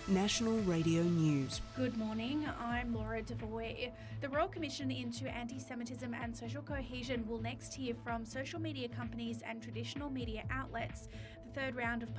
National Radio News. Good morning, I'm Laura Devoy. The Royal Commission into Anti-Semitism and Social Cohesion will next hear from social media companies and traditional media outlets. The third round of